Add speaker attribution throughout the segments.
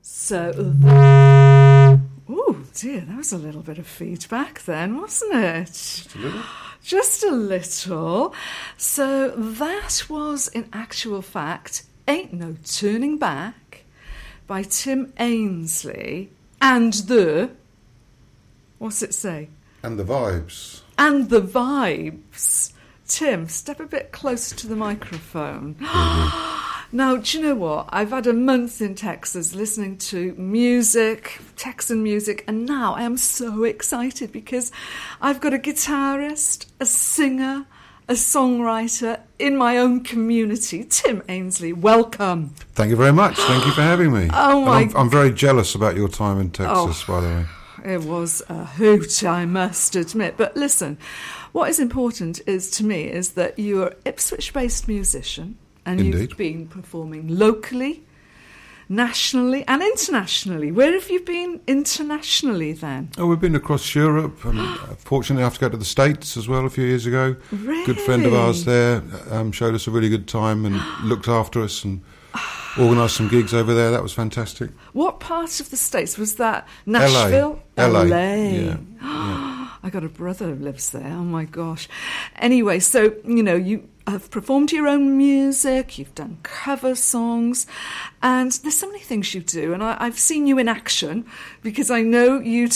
Speaker 1: So, oh dear, that was a little bit of feedback then, wasn't it?
Speaker 2: Just a little.
Speaker 1: Just a little. So that was, in actual fact, Ain't No Turning Back by Tim Ainsley and the... What's it say?
Speaker 2: And the Vibes.
Speaker 1: And the Vibes. Tim, step a bit closer to the microphone. Now, do you know what? I've had a month in Texas listening to music, Texan music, and now I am so excited because I've got a guitarist, a singer, a songwriter in my own community. Tim Ainsley, welcome.
Speaker 2: Thank you very much. Thank you for having me.
Speaker 1: Oh my!
Speaker 2: I'm very jealous about your time in Texas, by the way.
Speaker 1: It was a hoot, I must admit. But listen, what is important to me is that you're an Ipswich-based musician. And
Speaker 2: Indeed.
Speaker 1: You've been performing locally, nationally and internationally. Where have you been internationally then?
Speaker 2: Oh, we've been across Europe. Fortunately, I have to go to the States as well a few years ago.
Speaker 1: Really?
Speaker 2: Good friend of ours there showed us a really good time and looked after us and organised some gigs over there. That was fantastic.
Speaker 1: What part of the States? Was that Nashville?
Speaker 2: LA.
Speaker 1: Yeah. I got a brother who lives there. Oh, my gosh. Anyway, so, you have performed your own music, you've done cover songs, and there's so many things you do. And I've seen you in action because I know you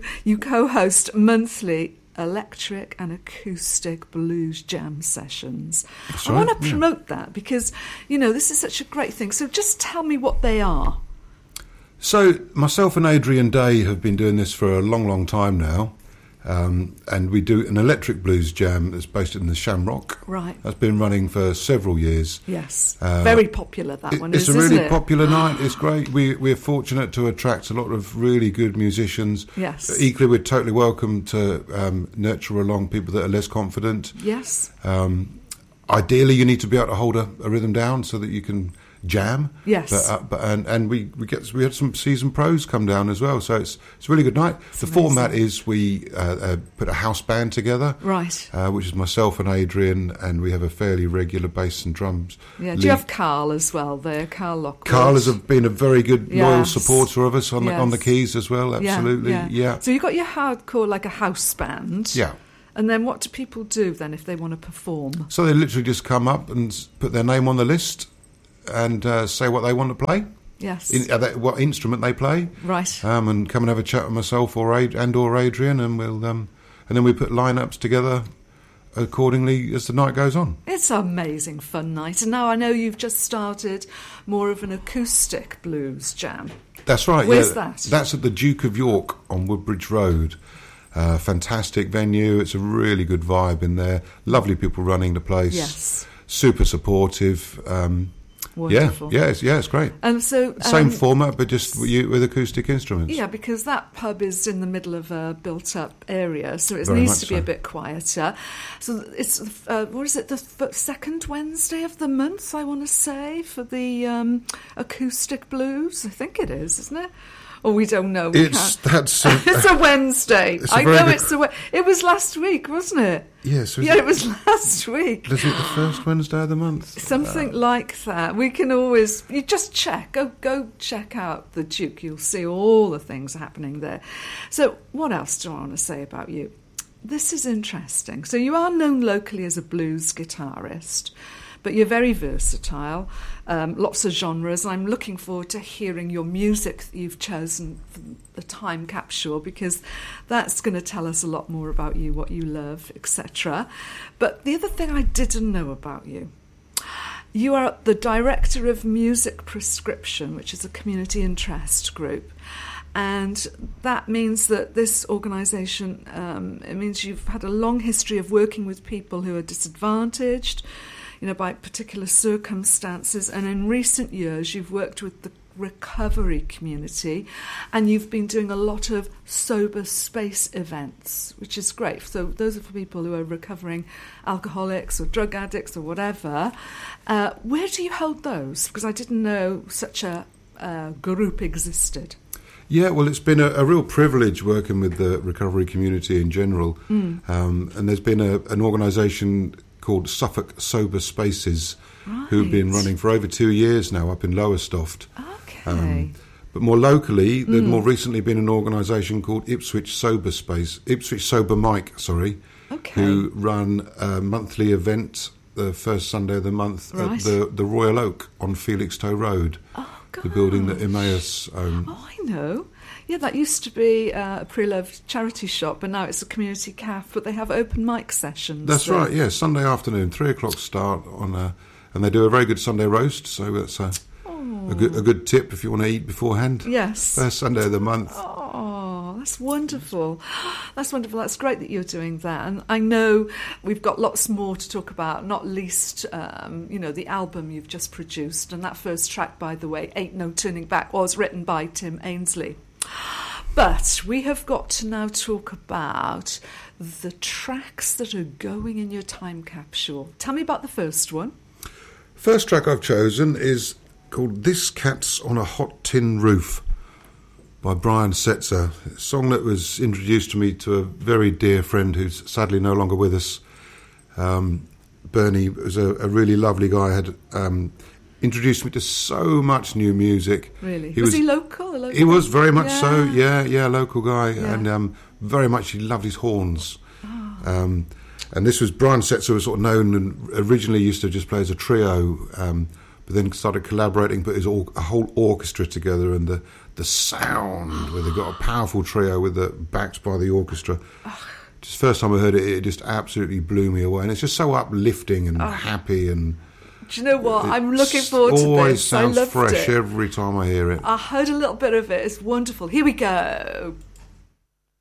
Speaker 1: co-host monthly electric and acoustic blues jam sessions.
Speaker 2: That's
Speaker 1: I
Speaker 2: right,
Speaker 1: want to promote that because, this is such a great thing. So just tell me what they are.
Speaker 2: So myself and Adrian Day have been doing this for a long, long time now. And we do an electric blues jam that's based in the Shamrock.
Speaker 1: Right.
Speaker 2: That's been running for several years.
Speaker 1: Yes. Very popular, that one
Speaker 2: is,
Speaker 1: isn't it?
Speaker 2: It's a really popular night. It's great. We're fortunate to attract a lot of really good musicians.
Speaker 1: Yes.
Speaker 2: Equally, we're totally welcome to nurture along people that are less confident.
Speaker 1: Yes.
Speaker 2: Ideally, you need to be able to hold a rhythm down so that you can jam.
Speaker 1: Yes.
Speaker 2: And we had some seasoned pros come down as well, so it's a really good night. The format is we put a house band together,
Speaker 1: right?
Speaker 2: Which is myself and Adrian, and we have a fairly regular bass and drums.
Speaker 1: Yeah. Do you have Carl as well there, Carl Lockwood?
Speaker 2: Carl has been a very good loyal supporter of us on the keys as well. Absolutely, yeah.
Speaker 1: So you've got your hardcore like a house band.
Speaker 2: Yeah.
Speaker 1: And then what do people do then if they want to perform?
Speaker 2: So they literally just come up and put their name on the list and say what they want to play.
Speaker 1: Yes.
Speaker 2: What instrument they play.
Speaker 1: Right.
Speaker 2: And come and have a chat with myself or Adrian, and we'll and then we put lineups together accordingly as the night goes on.
Speaker 1: It's an amazing fun night, and now I know you've just started more of an acoustic blues jam.
Speaker 2: That's right.
Speaker 1: Where's that?
Speaker 2: That's at the Duke of York on Woodbridge Road. Fantastic venue. It's a really good vibe in there. Lovely people running the place.
Speaker 1: Yes.
Speaker 2: Super supportive.
Speaker 1: Wonderful.
Speaker 2: Yeah, it's great.
Speaker 1: And so
Speaker 2: same format, but just with acoustic instruments.
Speaker 1: Yeah, because that pub is in the middle of a built-up area, so it
Speaker 2: Very
Speaker 1: needs to
Speaker 2: much
Speaker 1: be
Speaker 2: so.
Speaker 1: a bit quieter. So it's what is it? The second Wednesday of the month, I want to say, for the acoustic blues. I think it is, isn't it? Or we don't know.
Speaker 2: It's
Speaker 1: a Wednesday. It was last week, wasn't it?
Speaker 2: Yes.
Speaker 1: It was last week.
Speaker 2: Is it the first Wednesday of the month?
Speaker 1: Something like that. We can always... You just check. Go check out the Duke. You'll see all the things happening there. So what else do I want to say about you? This is interesting. So you are known locally as a blues guitarist, but you're very versatile, lots of genres. I'm looking forward to hearing your music that you've chosen for the time capsule, because that's going to tell us a lot more about you, what you love, etc. But the other thing I didn't know about you, you are the director of Music Prescription, which is a community interest group. And that means that this organisation, it means you've had a long history of working with people who are disadvantaged, by particular circumstances, and in recent years you've worked with the recovery community, and you've been doing a lot of sober space events, which is great. So those are for people who are recovering alcoholics or drug addicts or whatever. Where do you hold those? Because I didn't know such a group existed.
Speaker 2: Yeah, well, it's been a real privilege working with the recovery community in general. And there's been an organisation called Suffolk Sober Spaces, who've been running for over 2 years now up in Lowestoft.
Speaker 1: Okay.
Speaker 2: But more locally, there'd more recently been an organisation called Ipswich Sober Mic,
Speaker 1: Okay.
Speaker 2: who run a monthly event the first Sunday of the month
Speaker 1: Right.
Speaker 2: at the Royal Oak on Felixstowe Road, the building that Emmaus own.
Speaker 1: Oh, I know. Yeah, that used to be a pre-loved charity shop, but now it's a community cafe, but they have open mic sessions.
Speaker 2: That's right, yeah, Sunday afternoon, 3:00 start, and they do a very good Sunday roast, so that's a good tip if you want to eat beforehand.
Speaker 1: Yes.
Speaker 2: First Sunday of the month.
Speaker 1: Oh, that's wonderful. That's wonderful. That's great that you're doing that. And I know we've got lots more to talk about, not least, the album you've just produced. And that first track, by the way, Ain't No Turning Back, was written by Tim Ainsley. But we have got to now talk about the tracks that are going in your time capsule. Tell me about the first one.
Speaker 2: First track I've chosen is called This Cat's on a Hot Tin Roof by Brian Setzer. A song that was introduced to me to a very dear friend who's sadly no longer with us. Bernie was a really lovely guy, had introduced me to so much new music.
Speaker 1: Really? Was he local?
Speaker 2: He was very much so,
Speaker 1: Yeah.
Speaker 2: yeah, local guy,
Speaker 1: Yeah.
Speaker 2: and very much he loved his horns. And this was, Brian Setzer was sort of known and originally used to just play as a trio, but then started collaborating, put a whole orchestra together, and the sound, where they got a powerful trio with backed by the orchestra. Just first time I heard it, it just absolutely blew me away, and it's just so uplifting and happy, and
Speaker 1: do you know what? I'm looking forward to
Speaker 2: always
Speaker 1: this.
Speaker 2: sounds
Speaker 1: I loved
Speaker 2: fresh
Speaker 1: it.
Speaker 2: every time I hear it.
Speaker 1: I heard a little bit of it. It's wonderful. Here we go.